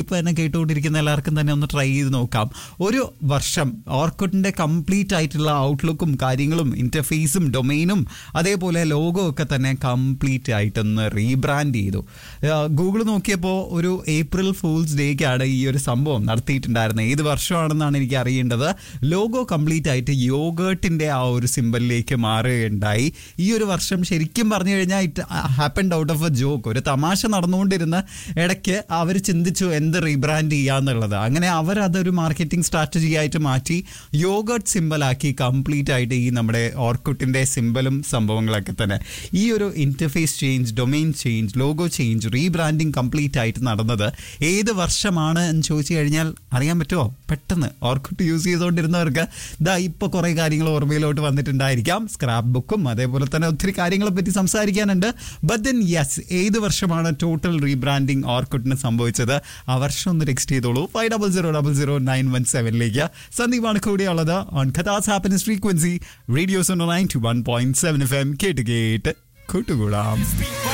ഇപ്പൊ തന്നെ കേട്ടുകൊണ്ടിരിക്കുന്ന എല്ലാവർക്കും തന്നെ ഒന്ന് ട്രൈ ചെയ്ത് നോക്കാം. ഒരു വർഷം ഓർക്കുട്ടിന്റെ കംപ്ലീറ്റ് ആയിട്ടുള്ള ഔട്ട്ലുക്കും കാര്യങ്ങളും ഇന്റർഫേസും ഡൊമൈനും അതേപോലെ ലോഗോ ഒക്കെ തന്നെ കംപ്ലീറ്റ് ആയിട്ടൊന്ന് റീബ്രാൻഡ് ചെയ്തു. ഗൂഗിൾ നോക്കിയപ്പോൾ ഒരു ഏപ്രിൽ ഫൂൾസ് ഡേക്കാണ് ഈ ഒരു സംഭവം നടത്തിയിട്ടുണ്ടായിരുന്നത്. ഏത് വർഷമാണെന്നാണ് എനിക്ക് അറിയേണ്ടത്. ലോഗോ കംപ്ലീറ്റ് ആയിട്ട് യോഗേർട്ടിന്റെ ആ ഒരു സിമ്പലിലേക്ക് മാറുകയുണ്ടായി. ഈ ഒരു വർഷം ശരിക്കും പറഞ്ഞു കഴിഞ്ഞാൽ it happened out of A joke. ഒരു തമാശ നടന്നുകൊണ്ടിരുന്ന ഇടയ്ക്ക് അവർ ചിന്തിച്ചു എന്ത് റീബ്രാൻഡ് ചെയ്യാന്നുള്ളത്. അങ്ങനെ അവരതൊരു മാർക്കറ്റിംഗ് സ്ട്രാറ്റജി ആയിട്ട് മാറ്റി യോഗർട്ട് സിമ്പലാക്കി കംപ്ലീറ്റ് ആയിട്ട് ഈ നമ്മുടെ ഓർക്കുട്ടിന്റെ സിമ്പലും സംഭവങ്ങളൊക്കെ തന്നെ. ഈ ഒരു interface change, domain change, logo change, rebranding complete ആയിട്ട് നടന്നത് ഏത് വർഷമാണ് എന്ന് ചോദിച്ചു കഴിഞ്ഞാൽ അറിയാൻ പറ്റുമോ? പെട്ടെന്ന് ഓർക്കുട്ട് യൂസ് ചെയ്തുകൊണ്ടിരുന്നവർക്ക് ഇതാ ഇപ്പൊ കുറെ കാര്യങ്ങൾ ഓർമ്മയിലോട്ട് വന്നിട്ടുണ്ടായിരിക്കാം. സ്ക്രാപ്പ് ബുക്കും അതേപോലെ തന്നെ ഒത്തിരി കാര്യങ്ങളെ പറ്റി സംസാരിക്കാനുണ്ട്. ബട്ട് ദെൻ യെസ്, ഏത് വർഷമാണ് ടോട്ടൽ റീബ്രാൻഡിങ് ഓർക്കുട്ടിന് സംഭവിച്ചത്? ആ വർഷം ഒന്ന് ടെക്സ്റ്റ് ചെയ്തോളൂ 50000917 സന്ദീപാണ് കൂടെയുള്ളത് on കഥാസ് happiness frequency radio 91.7 FM. കേട്ട് കൂട്ടുകൂടാം.